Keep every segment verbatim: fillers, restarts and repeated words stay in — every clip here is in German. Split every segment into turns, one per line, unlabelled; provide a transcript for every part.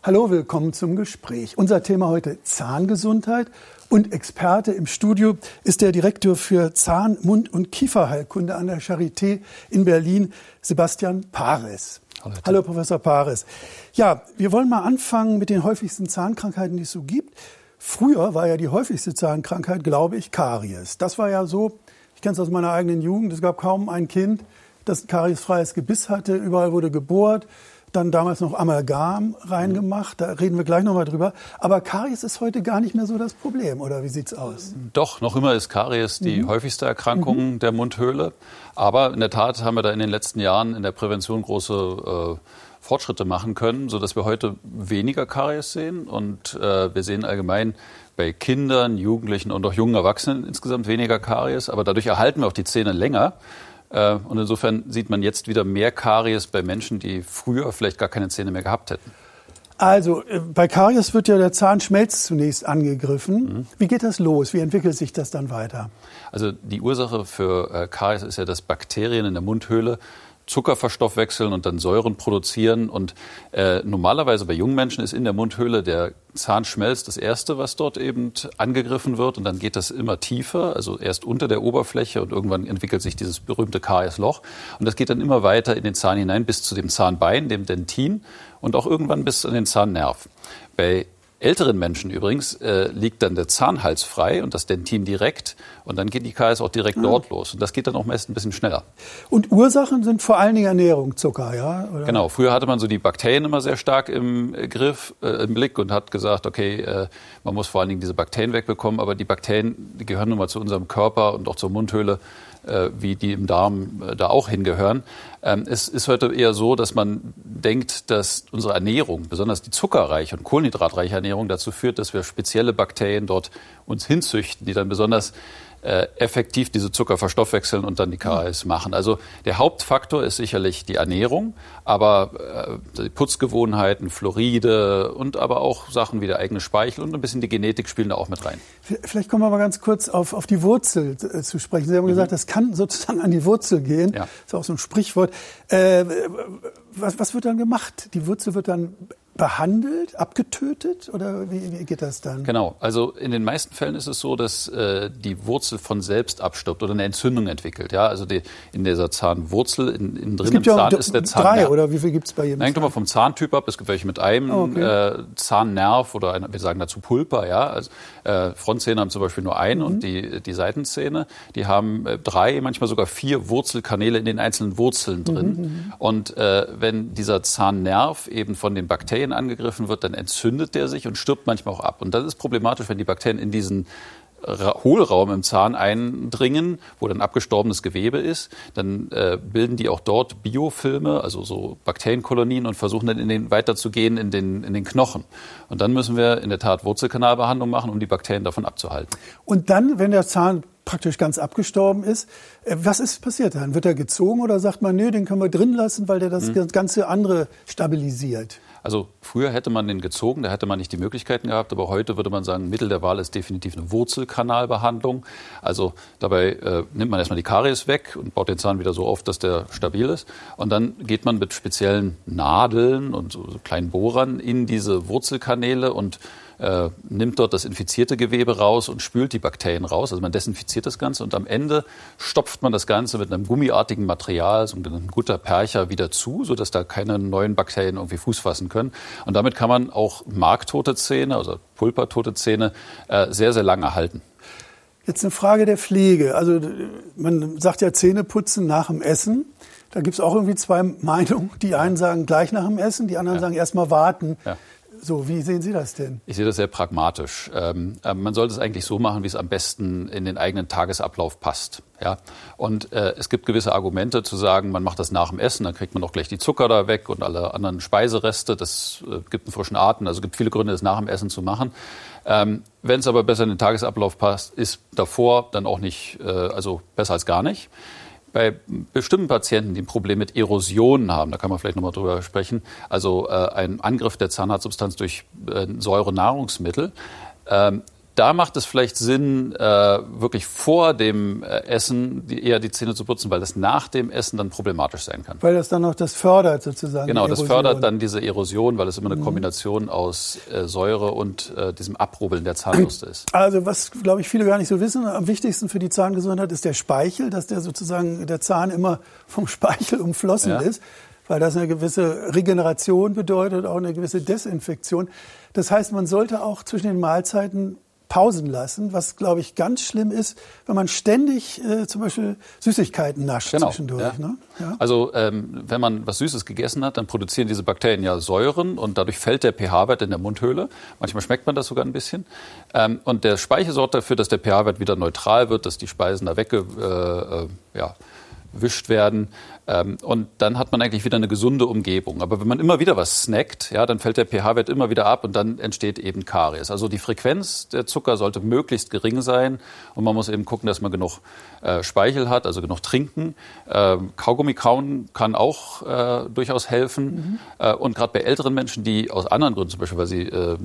Hallo, willkommen zum Gespräch. Unser Thema heute Zahngesundheit und Experte im Studio ist der Direktor für Zahn-, Mund- und Kieferheilkunde an der Charité in Berlin, Sebastian Pares. Hallo, Hallo Professor Pares. Ja, wir wollen mal anfangen mit den häufigsten Zahnkrankheiten, die es so gibt. Früher war ja die häufigste Zahnkrankheit, glaube ich, Karies. Das war ja so, ich kenne es aus meiner eigenen Jugend, es gab kaum ein Kind, das ein kariesfreies Gebiss hatte, überall wurde gebohrt. Dann damals noch Amalgam reingemacht, da reden wir gleich nochmal drüber. Aber Karies ist heute gar nicht mehr so das Problem, oder wie sieht's aus?
Doch, noch immer ist Karies die mhm. häufigste Erkrankung mhm. der Mundhöhle. Aber in der Tat haben wir da in den letzten Jahren in der Prävention große äh, Fortschritte machen können, sodass wir heute weniger Karies sehen. Und äh, wir sehen allgemein bei Kindern, Jugendlichen und auch jungen Erwachsenen insgesamt weniger Karies. Aber dadurch erhalten wir auch die Zähne länger. Und insofern sieht man jetzt wieder mehr Karies bei Menschen, die früher vielleicht gar keine Zähne mehr gehabt hätten.
Also bei Karies wird ja der Zahnschmelz zunächst angegriffen. Mhm. Wie geht das los? Wie entwickelt sich das dann weiter?
Also die Ursache für Karies ist ja, dass Bakterien in der Mundhöhle Zucker verstoffwechseln und dann Säuren produzieren. Und äh, normalerweise bei jungen Menschen ist in der Mundhöhle der Zahnschmelz das Erste, was dort eben angegriffen wird. Und dann geht das immer tiefer, also erst unter der Oberfläche und irgendwann entwickelt sich dieses berühmte Kariesloch. Und das geht dann immer weiter in den Zahn hinein bis zu dem Zahnbein, dem Dentin und auch irgendwann bis an den Zahnnerv. Bei älteren Menschen übrigens äh, liegt dann der Zahnhals frei und das Dentin direkt und dann geht die Karies auch direkt ah. dort los. Und das geht dann auch meist ein bisschen schneller.
Und Ursachen sind vor allen Dingen Ernährung, Zucker, ja? Oder?
Genau, früher hatte man so die Bakterien immer sehr stark im äh, Griff, äh, im Blick und hat gesagt, okay, äh, man muss vor allen Dingen diese Bakterien wegbekommen, aber die Bakterien, die gehören nun mal zu unserem Körper und auch zur Mundhöhle, äh, wie die im Darm äh, da auch hingehören. Ähm, es ist heute eher so, dass man denkt, dass unsere Ernährung, besonders die zuckerreiche und kohlenhydratreiche Ernährung, dazu führt, dass wir spezielle Bakterien dort uns hinzüchten, die dann besonders äh, effektiv diese Zucker verstoffwechseln und dann die Karies machen. Also der Hauptfaktor ist sicherlich die Ernährung, aber äh, die Putzgewohnheiten, Fluoride und aber auch Sachen wie der eigene Speichel und ein bisschen die Genetik spielen da auch mit rein.
Vielleicht kommen wir mal ganz kurz auf, auf die Wurzel äh, zu sprechen. Sie haben mhm. gesagt, das kann sozusagen an die Wurzel gehen. Ja. Das ist auch so ein Sprichwort. Äh, was, was wird dann gemacht? Die Wurzel wird dann behandelt, abgetötet oder wie, wie geht das dann?
Genau, also in den meisten Fällen ist es so, dass äh, die Wurzel von selbst abstirbt oder eine Entzündung entwickelt. Ja, also die, in dieser Zahnwurzel, in, in drin im Zahn
ja
ist der Zahn.
Drei oder wie viel gibt es bei jedem?
Hängt immer vom Zahntyp ab. Es gibt welche mit einem oh, okay. äh, Zahnnerv oder ein, wir sagen dazu Pulpa. Ja, also, äh, Frontzähne haben zum Beispiel nur einen mhm. und die die Seitenzähne, die haben äh, drei, manchmal sogar vier Wurzelkanäle in den einzelnen Wurzeln drin. Mhm. Und äh, wenn dieser Zahnnerv eben von den Bakterien angegriffen wird, dann entzündet der sich und stirbt manchmal auch ab. Und das ist problematisch, wenn die Bakterien in diesen Hohlraum im Zahn eindringen, wo dann abgestorbenes Gewebe ist, dann äh, bilden die auch dort Biofilme, also so Bakterienkolonien und versuchen dann in den, weiterzugehen in den, in den Knochen. Und dann müssen wir in der Tat Wurzelkanalbehandlung machen, um die Bakterien davon abzuhalten.
Und dann, wenn der Zahn praktisch ganz abgestorben ist, was ist passiert dann? Wird er gezogen oder sagt man, nö, den können wir drin lassen, weil der das mhm. ganze andere stabilisiert?
Also früher hätte man den gezogen, da hätte man nicht die Möglichkeiten gehabt, aber heute würde man sagen, Mittel der Wahl ist definitiv eine Wurzelkanalbehandlung. Also dabei äh, nimmt man erstmal die Karies weg und baut den Zahn wieder so auf, dass der stabil ist. Und dann geht man mit speziellen Nadeln und so, so kleinen Bohrern in diese Wurzelkanäle und äh, nimmt dort das infizierte Gewebe raus und spült die Bakterien raus. Also man desinfiziert das Ganze und am Ende stopft man das Ganze mit einem gummiartigen Material, so ein guter Percher, wieder zu, sodass da keine neuen Bakterien irgendwie Fuß fassen können. Und damit kann man auch marktote Zähne, also pulpertote Zähne, äh, sehr, sehr lange halten.
Jetzt eine Frage der Pflege. Also man sagt ja Zähneputzen nach dem Essen. Da gibt es auch irgendwie zwei Meinungen. Die einen sagen gleich nach dem Essen, die anderen ja. sagen erst mal warten. Ja. So, wie sehen Sie das denn?
Ich sehe das sehr pragmatisch. Ähm, äh, man sollte es eigentlich so machen, wie es am besten in den eigenen Tagesablauf passt. Ja? Und äh, es gibt gewisse Argumente zu sagen, man macht das nach dem Essen, dann kriegt man auch gleich die Zucker da weg und alle anderen Speisereste. Das äh, gibt einen frischen Atem. Also es gibt viele Gründe, das nach dem Essen zu machen. Ähm, wenn es aber besser in den Tagesablauf passt, ist davor dann auch nicht, äh, also besser als gar nicht. Bei bestimmten Patienten, die ein Problem mit Erosionen haben, da kann man vielleicht nochmal drüber sprechen, also äh, ein Angriff der Zahnarztsubstanz durch äh, Säurenahrungsmittel, ähm, da macht es vielleicht Sinn, äh, wirklich vor dem äh, Essen die, eher die Zähne zu putzen, weil das nach dem Essen dann problematisch sein kann.
Weil das dann auch das fördert sozusagen.
Genau, das fördert dann diese Erosion, weil es immer eine mhm. Kombination aus äh, Säure und äh, diesem Abrubbeln der Zahnbürste ist.
Also was, glaube ich, viele gar nicht so wissen, am wichtigsten für die Zahngesundheit ist der Speichel, dass der sozusagen der Zahn immer vom Speichel umflossen ja. ist, weil das eine gewisse Regeneration bedeutet, auch eine gewisse Desinfektion. Das heißt, man sollte auch zwischen den Mahlzeiten Pausen lassen, was, glaube ich, ganz schlimm ist, wenn man ständig äh, zum Beispiel Süßigkeiten nascht
genau,
zwischendurch.
Ja.
Ne? Ja.
Also ähm, wenn man was Süßes gegessen hat, dann produzieren diese Bakterien ja Säuren und dadurch fällt der pH-Wert in der Mundhöhle. Manchmal schmeckt man das sogar ein bisschen. Ähm, und der Speichel sorgt dafür, dass der pH-Wert wieder neutral wird, dass die Speisen da weggewischt äh, äh, ja, werden. Ähm, und dann hat man eigentlich wieder eine gesunde Umgebung. Aber wenn man immer wieder was snackt, ja, dann fällt der pH-Wert immer wieder ab und dann entsteht eben Karies. Also die Frequenz der Zucker sollte möglichst gering sein und man muss eben gucken, dass man genug äh, Speichel hat, also genug trinken. Ähm, Kaugummi kauen kann auch äh, durchaus helfen. Mhm. Äh, und gerade bei älteren Menschen, die aus anderen Gründen, zum Beispiel weil sie äh,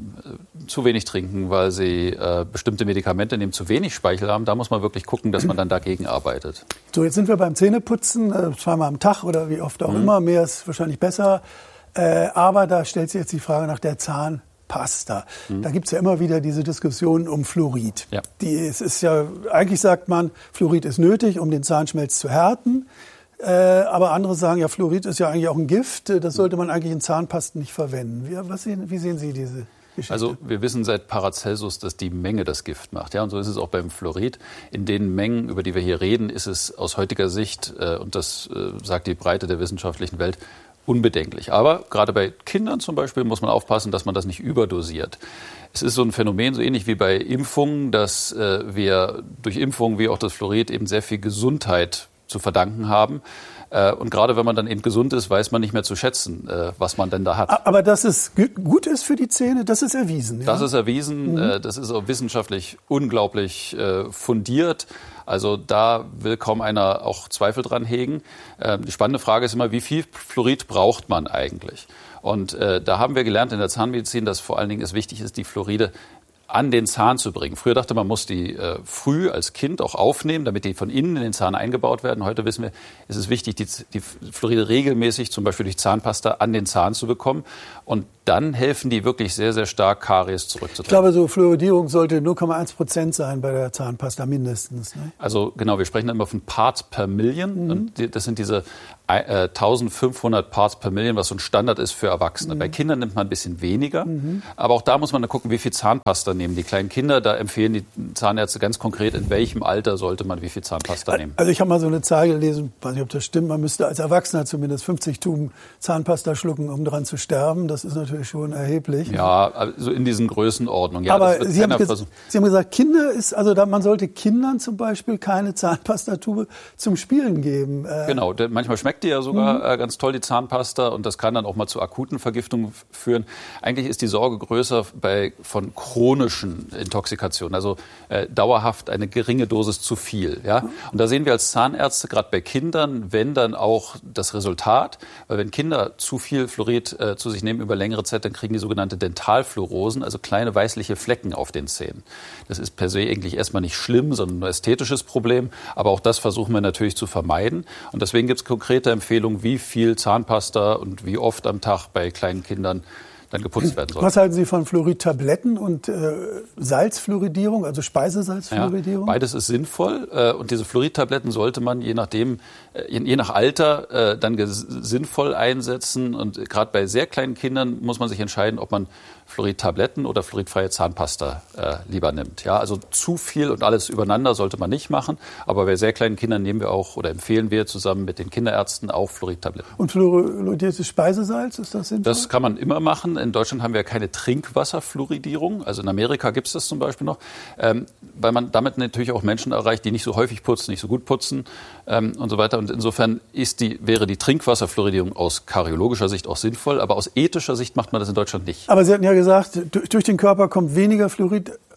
zu wenig trinken, weil sie äh, bestimmte Medikamente nehmen, zu wenig Speichel haben, da muss man wirklich gucken, dass man dann dagegen arbeitet.
So, jetzt sind wir beim Zähneputzen, äh, zweimal am Tag oder wie oft auch mhm. immer, mehr ist wahrscheinlich besser. Äh, aber da stellt sich jetzt die Frage nach der Zahnpasta. Mhm. Da gibt es ja immer wieder diese Diskussion um Fluorid. Ja. Die, es ist ja, eigentlich sagt man, Fluorid ist nötig, um den Zahnschmelz zu härten. Äh, aber andere sagen, ja, Fluorid ist ja eigentlich auch ein Gift, das sollte man eigentlich in Zahnpasten nicht verwenden. Wie, was sehen, wie sehen Sie diese Geschichte?
Also wir wissen seit Paracelsus, dass die Menge das Gift macht. Ja, und so ist es auch beim Fluorid. In den Mengen, über die wir hier reden, ist es aus heutiger Sicht, äh, und das äh, sagt die Breite der wissenschaftlichen Welt, unbedenklich. Aber gerade bei Kindern zum Beispiel muss man aufpassen, dass man das nicht überdosiert. Es ist so ein Phänomen, so ähnlich wie bei Impfungen, dass äh, wir durch Impfungen wie auch das Fluorid eben sehr viel Gesundheit zu verdanken haben. Und gerade wenn man dann eben gesund ist, weiß man nicht mehr zu schätzen, was man denn da hat.
Aber dass es gut ist für die Zähne, das ist erwiesen. Ja?
Das ist erwiesen. Mhm. Das ist auch wissenschaftlich unglaublich fundiert. Also da will kaum einer auch Zweifel dran hegen. Die spannende Frage ist immer, wie viel Fluorid braucht man eigentlich? Und da haben wir gelernt in der Zahnmedizin, dass vor allen Dingen es wichtig ist, die Fluoride an den Zahn zu bringen. Früher dachte man, muss die äh, früh als Kind auch aufnehmen, damit die von innen in den Zahn eingebaut werden. Heute wissen wir, es ist wichtig, die, die Fluoride regelmäßig, zum Beispiel durch Zahnpasta, an den Zahn zu bekommen. Und dann helfen die wirklich sehr, sehr stark, Karies zurückzudrängen.
Ich glaube, so Fluoridierung sollte null Komma eins Prozent sein bei der Zahnpasta mindestens. Ne?
Also genau, wir sprechen immer von Parts per Million. Mhm. Und die, das sind diese äh, eintausendfünfhundert Parts per Million, was so ein Standard ist für Erwachsene. Mhm. Bei Kindern nimmt man ein bisschen weniger. Mhm. Aber auch da muss man dann gucken, wie viel Zahnpasta nehmen die kleinen Kinder. Da empfehlen die Zahnärzte ganz konkret, in welchem Alter sollte man wie viel Zahnpasta nehmen.
Also ich habe mal so eine Zahl gelesen, weiß nicht, ob das stimmt, man müsste als Erwachsener zumindest fünfzig Tuben Zahnpasta schlucken, um dran zu sterben. Das ist natürlich schon erheblich.
Ja, also in diesen Größenordnungen. Ja,
aber Sie haben, ges- Sie haben gesagt, Kinder ist, also da, man sollte Kindern zum Beispiel keine Zahnpastatube zum Spielen geben.
Äh genau, denn manchmal schmeckt die ja sogar mhm. äh, ganz toll, die Zahnpasta, und das kann dann auch mal zu akuten Vergiftungen führen. Eigentlich ist die Sorge größer bei von chronischen Intoxikationen, also äh, dauerhaft eine geringe Dosis zu viel. Ja? Mhm. Und da sehen wir als Zahnärzte gerade bei Kindern, wenn dann auch das Resultat, weil wenn Kinder zu viel Fluorid äh, zu sich nehmen über längere Zeit, dann kriegen die sogenannte Dentalfluorosen, also kleine weißliche Flecken auf den Zähnen. Das ist per se eigentlich erstmal nicht schlimm, sondern ein ästhetisches Problem. Aber auch das versuchen wir natürlich zu vermeiden. Und deswegen gibt es konkrete Empfehlungen, wie viel Zahnpasta und wie oft am Tag bei kleinen Kindern dann geputzt werden soll.
Was halten Sie von Fluoridtabletten und äh, Salzfluoridierung, also Speisesalzfluoridierung?
Ja, beides ist sinnvoll. Äh, und diese Fluoridtabletten sollte man je nachdem, äh, je nach Alter äh, dann sinnvoll einsetzen. Und gerade bei sehr kleinen Kindern muss man sich entscheiden, ob man Fluoridtabletten oder fluoridfreie Zahnpasta äh, lieber nimmt. Ja, also zu viel und alles übereinander sollte man nicht machen. Aber bei sehr kleinen Kindern nehmen wir auch oder empfehlen wir zusammen mit den Kinderärzten auch Fluoridtabletten.
Und fluoridiertes Speisesalz, ist das sinnvoll?
Das kann man immer machen. In Deutschland haben wir keine Trinkwasserfluoridierung. Also in Amerika gibt es das zum Beispiel noch. Ähm, weil man damit natürlich auch Menschen erreicht, die nicht so häufig putzen, nicht so gut putzen ähm, und so weiter. Und insofern ist die, wäre die Trinkwasserfluoridierung aus karyologischer Sicht auch sinnvoll. Aber aus ethischer Sicht macht man das in Deutschland nicht.
Aber Sie hatten ja gesagt, durch den Körper kommt weniger Fluorid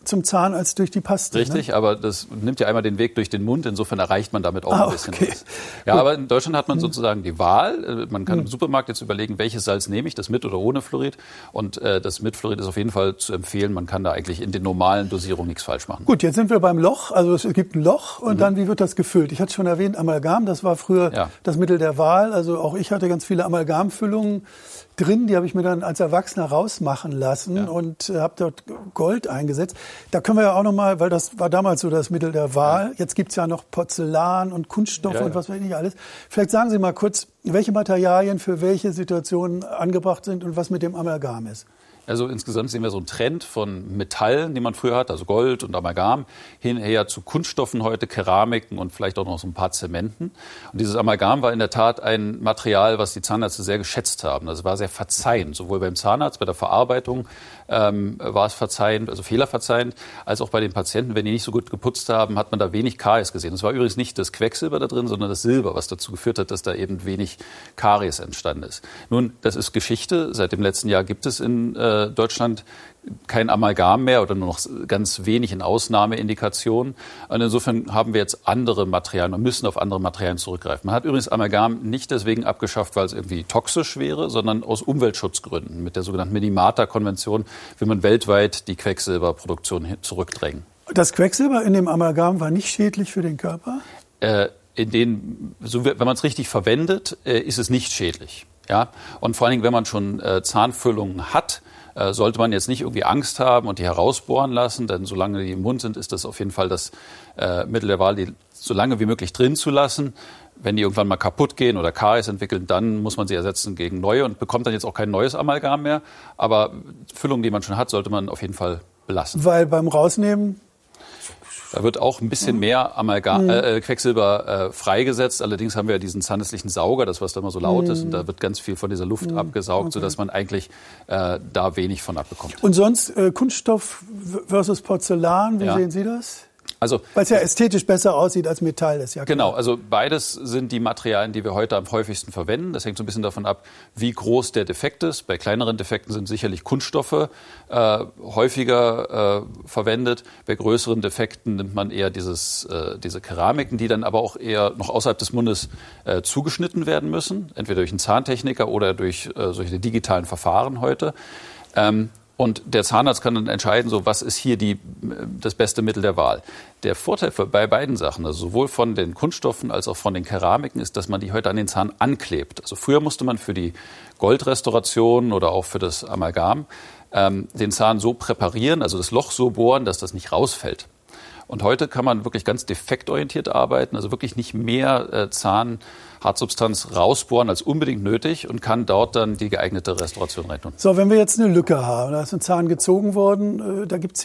zum Zahn als durch die Paste.
Richtig,
ne?
aber das nimmt ja einmal den Weg durch den Mund. Insofern erreicht man damit auch
ah,
ein bisschen
okay.
was. Ja, Gut. aber in Deutschland hat man sozusagen die Wahl. Man kann hm. im Supermarkt jetzt überlegen, welches Salz nehme ich, das mit oder ohne Fluorid. Und äh, das mit Fluorid ist auf jeden Fall zu empfehlen. Man kann da eigentlich in den normalen Dosierungen nichts falsch machen.
Gut, jetzt sind wir beim Loch. Also es gibt ein Loch und mhm. dann, wie wird das gefüllt? Ich hatte schon erwähnt, Amalgam, das war früher ja. das Mittel der Wahl. Also auch ich hatte ganz viele Amalgamfüllungen drin, die habe ich mir dann als Erwachsener rausmachen lassen ja. und äh, habe dort Gold eingesetzt. Da können wir ja auch nochmal, weil das war damals so das Mittel der Wahl, ja. jetzt gibt's ja noch Porzellan und Kunststoff ja, und was weiß ich nicht alles. Vielleicht sagen Sie mal kurz, welche Materialien für welche Situationen angebracht sind und was mit dem Amalgam ist.
Also insgesamt sehen wir so einen Trend von Metallen, die man früher hatte, also Gold und Amalgam, hinher zu Kunststoffen heute, Keramiken und vielleicht auch noch so ein paar Zementen. Und dieses Amalgam war in der Tat ein Material, was die Zahnärzte sehr geschätzt haben. Also es war sehr verzeihend, sowohl beim Zahnarzt, bei der Verarbeitung ähm, war es verzeihend, also fehlerverzeihend, als auch bei den Patienten. Wenn die nicht so gut geputzt haben, hat man da wenig Karies gesehen. Es war übrigens nicht das Quecksilber da drin, sondern das Silber, was dazu geführt hat, dass da eben wenig Karies entstanden ist. Nun, das ist Geschichte. Seit dem letzten Jahr gibt es in äh, Deutschland kein Amalgam mehr oder nur noch ganz wenig in Ausnahmeindikationen. Und insofern haben wir jetzt andere Materialien und müssen auf andere Materialien zurückgreifen. Man hat übrigens Amalgam nicht deswegen abgeschafft, weil es irgendwie toxisch wäre, sondern aus Umweltschutzgründen. Mit der sogenannten Minamata-Konvention will man weltweit die Quecksilberproduktion zurückdrängen.
Das Quecksilber in dem Amalgam war nicht schädlich für den Körper?
Äh, in den, so, wenn man es richtig verwendet, äh, ist es nicht schädlich. Ja? Und vor allen Dingen, wenn man schon äh, Zahnfüllungen hat, äh, sollte man jetzt nicht irgendwie Angst haben und die herausbohren lassen, denn solange die im Mund sind, ist das auf jeden Fall das äh, Mittel der Wahl, die so lange wie möglich drin zu lassen. Wenn die irgendwann mal kaputt gehen oder Karies entwickeln, dann muss man sie ersetzen gegen neue und bekommt dann jetzt auch kein neues Amalgam mehr. Aber Füllungen, die man schon hat, sollte man auf jeden Fall belassen.
Weil beim Rausnehmen?
Da wird auch ein bisschen mehr Amalgam, äh, Quecksilber äh, freigesetzt. Allerdings haben wir ja diesen zahnärztlichen Sauger, das was da immer so laut mm. ist. Und da wird ganz viel von dieser Luft mm. abgesaugt, okay. sodass man eigentlich äh, da wenig von abbekommt.
Und sonst äh, Kunststoff versus Porzellan, wie ja. sehen Sie das?
Also,
weil es ja ästhetisch besser aussieht als Metall ist, ja klar.
Genau, also beides sind die Materialien, die wir heute am häufigsten verwenden. Das hängt so ein bisschen davon ab, wie groß der Defekt ist. Bei kleineren Defekten sind sicherlich Kunststoffe äh, häufiger äh, verwendet. Bei größeren Defekten nimmt man eher dieses, äh, diese Keramiken, die dann aber auch eher noch außerhalb des Mundes äh, zugeschnitten werden müssen. Entweder durch einen Zahntechniker oder durch äh, solche digitalen Verfahren heute. Ähm, Und der Zahnarzt kann dann entscheiden, so was ist hier die, das beste Mittel der Wahl. Der Vorteil für, bei beiden Sachen, also sowohl von den Kunststoffen als auch von den Keramiken, ist, dass man die heute an den Zahn anklebt. Also früher musste man für die Goldrestauration oder auch für das Amalgam ähm, den Zahn so präparieren, also das Loch so bohren, dass das nicht rausfällt. Und heute kann man wirklich ganz defektorientiert arbeiten, also wirklich nicht mehr äh, Zahnhartsubstanz rausbohren als unbedingt nötig und kann dort dann die geeignete Restauration reintun.
So, wenn wir jetzt eine Lücke haben, da ist ein Zahn gezogen worden, äh, da gibt's